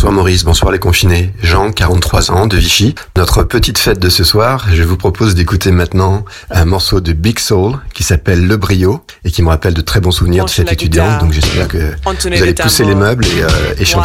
Bonsoir Maurice, bonsoir les confinés. Jean, 43 ans, de Vichy. Notre petite fête de ce soir, je vous propose d'écouter maintenant un morceau de Big Soul qui s'appelle Le Brio et qui me rappelle de très bons souvenirs de cette étudiante. Donc j'espère que vous allez pousser les meubles et chanter.